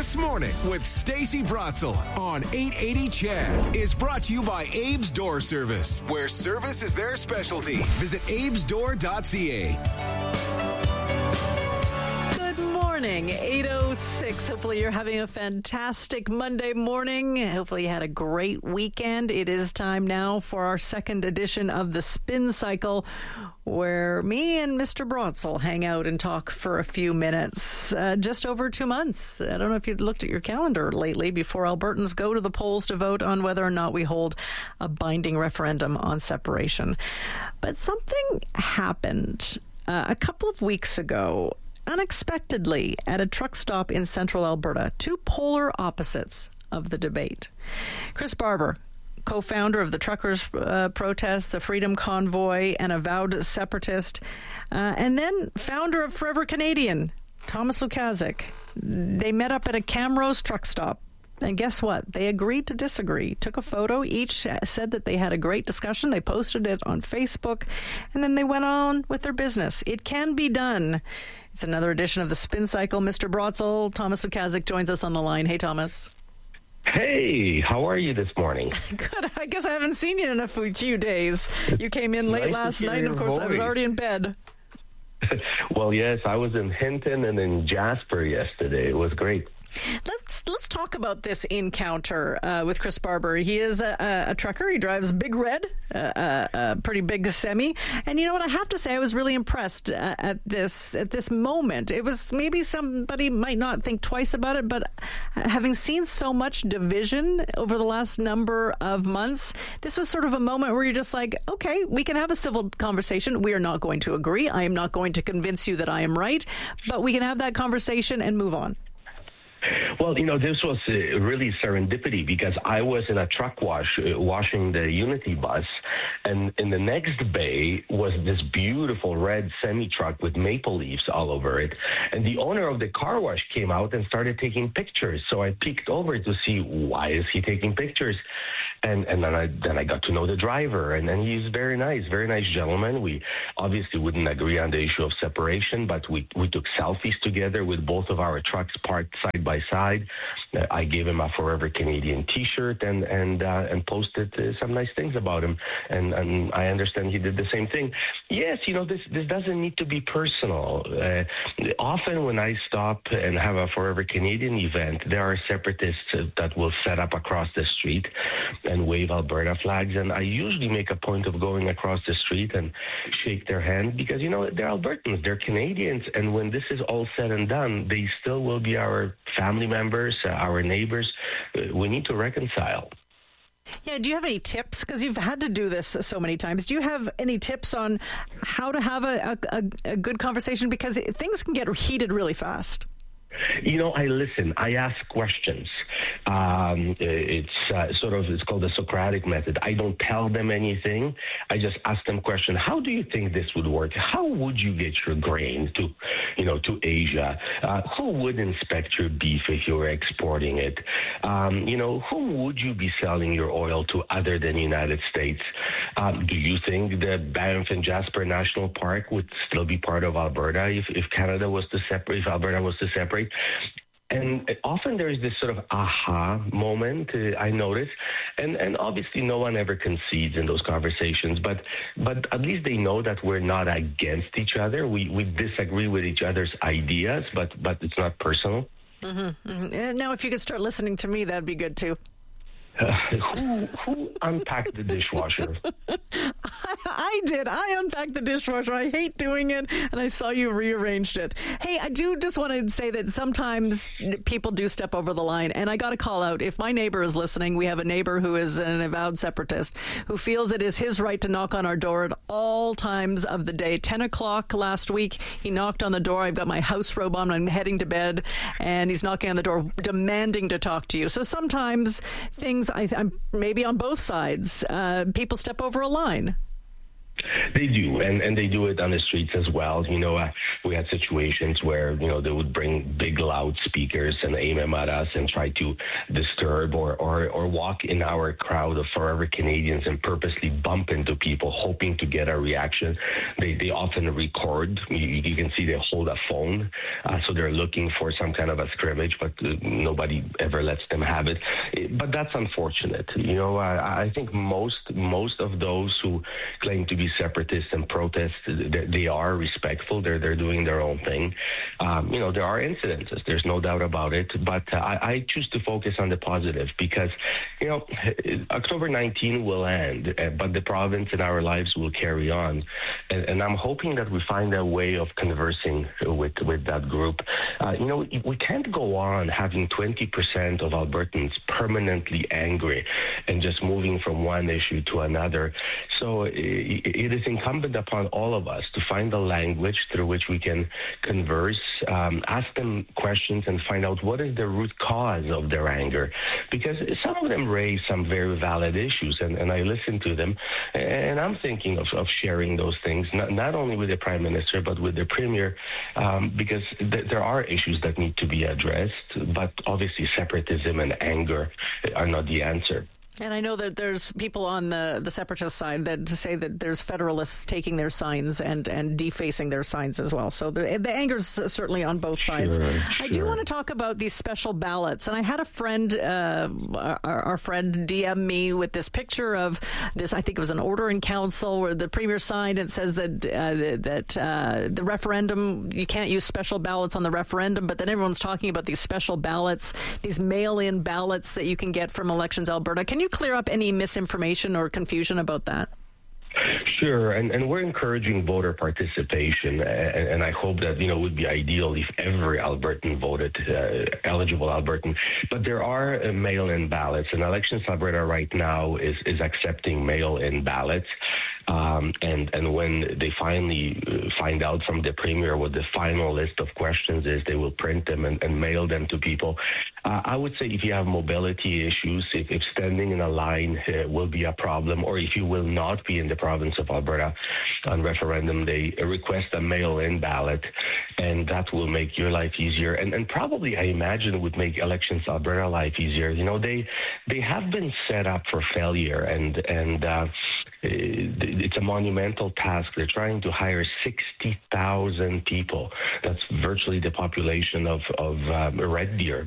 This Morning with Stacey Brotzel on 880 CHED is brought to you by Abe's Door Service, where service is their specialty. Visit abesdoor.ca. Morning, 8:06. Hopefully you're having a fantastic Monday morning. Hopefully you had a great weekend. It is time now for our second edition of the Spin Cycle, where me and Mr. Brotzel hang out and talk for a few minutes. Just over 2 months. I don't know if you've looked at your calendar lately before Albertans go to the polls to vote on whether or not we hold a binding referendum on separation. But something happened a couple of weeks ago, unexpectedly, at a truck stop in central Alberta, two polar opposites of the debate. Chris Barber, co-founder of the Truckers' Protest, the Freedom Convoy, and avowed separatist, and then founder of Forever Canadian, Thomas Lukaszuk. They met up at a Camrose truck stop. And guess what? They agreed to disagree. Took a photo. Each said that they had a great discussion. They posted it on Facebook. And then they went on with their business. It can be done. It's another edition of the Spin Cycle. Mr. Brotzel, Thomas Lukaszuk joins us on the line. Hey, Thomas. Hey, how are you this morning? Good. I guess I haven't seen you in a few days. You came in late last night, and of course, I was already in bed. Well, yes, I was in Hinton and in Jasper yesterday. It was great. Let's talk about this encounter with Chris Barber. He is a trucker. He drives Big Red, a pretty big semi. And you know what? I have to say, I was really impressed at this moment. It was maybe somebody might not think twice about it, but having seen so much division over the last number of months, this was sort of a moment where you're just like, okay, we can have a civil conversation. We are not going to agree. I am not going to convince you that I am right, but we can have that conversation and move on. Well, you know, this was really serendipity because I was in a truck wash washing the Unity bus, and in the next bay was this beautiful red semi-truck with maple leaves all over it. And the owner of the car wash came out and started taking pictures. So I peeked over to see why is he taking pictures. And then I got to know the driver, and he's very nice gentleman. We obviously wouldn't agree on the issue of separation, but we took selfies together with both of our trucks parked side by side. I gave him a Forever Canadian T-shirt and posted some nice things about him, and I understand he did the same thing. Yes, you know, this doesn't need to be personal. Often when I stop and have a Forever Canadian event, there are separatists that will set up across the street and wave Alberta flags, and I usually make a point of going across the street and shake their hand because, you know, they're Albertans, they're Canadians, and when this is all said and done, they still will be our family members, our neighbors. We need to reconcile. Yeah, do you have any tips? Because you've had to do this so many times. Do you have any tips on how to have a good conversation? Because things can get heated really fast. You know, I listen. I ask questions. It's called the Socratic method. I don't tell them anything. I just ask them questions. How do you think this would work? How would you get your grain to Asia? Who would inspect your beef if you were exporting it? Whom would you be selling your oil to other than the United States? Do you think the Banff and Jasper National Park would still be part of Alberta if Canada was to separate, if Alberta was to separate? And often there is this sort of aha moment, I notice, and obviously no one ever concedes in those conversations, but at least they know that we're not against each other. We disagree with each other's ideas, but it's not personal. Mm-hmm, mm-hmm. Now, if you could start listening to me, that'd be good too. Who unpacked the dishwasher? I did. I unpacked the dishwasher. I hate doing it, and I saw you rearranged it. Hey, I do just want to say that sometimes people do step over the line, and I got to call out, if my neighbor is listening, we have a neighbor who is an avowed separatist who feels it is his right to knock on our door at all times of the day. 10 o'clock last week, he knocked on the door. I've got my house robe on. I'm heading to bed, and he's knocking on the door demanding to talk to you. So sometimes things, I'm maybe on both sides, people step over a line. They do, and they do it on the streets as well. We had situations where, they would bring big loudspeakers and aim them at us and try to disturb or walk in our crowd of forever Canadians and purposely bump into people hoping to get a reaction. They often record. You can see they hold a phone, so they're looking for some kind of a scrimmage, but nobody ever lets them have it. But that's unfortunate. I think most of those who claim to be separatists and protest, they are respectful. They're doing their own thing. There are incidences. There's no doubt about it. But I choose to focus on the positive because, October 19 will end, but the province and our lives will carry on. And I'm hoping that we find a way of conversing with that group. We can't go on having 20% of Albertans permanently angry and just moving from one issue to another. So it is incumbent upon all of us to find a language through which we can converse, ask them questions, and find out what is the root cause of their anger. Because some of them raise some very valid issues, and I listen to them, and I'm thinking of sharing those things, not only with the Prime Minister, but with the Premier, because there are issues that need to be addressed, but obviously separatism and anger are not the answer. And I know that there's people on the separatist side that say that there's federalists taking their signs and defacing their signs as well. So the anger's certainly on both sides. I do want to talk about these special ballots. And I had a friend, our friend DM me with this picture of this, I think it was an order in council where the Premier signed and says that the referendum, you can't use special ballots on the referendum, but then everyone's talking about these special ballots, these mail-in ballots that you can get from Elections Alberta. Can you clear up any misinformation or confusion about that? Sure, and we're encouraging voter participation, and I hope that, it would be ideal if every Albertan voted, eligible Albertan. But there are mail-in ballots, and Elections Alberta right now is accepting mail-in ballots. And when they finally find out from the Premier what the final list of questions is, they will print them and mail them to people. I would say if you have mobility issues, if standing in a line will be a problem, or if you will not be in the province of Alberta on referendum day, request a mail-in ballot, and that will make your life easier. And probably, I imagine, would make Elections Alberta life easier. They have been set up for failure, and it's a monumental task. They're trying to hire 60,000 people. That's virtually the population of Red Deer.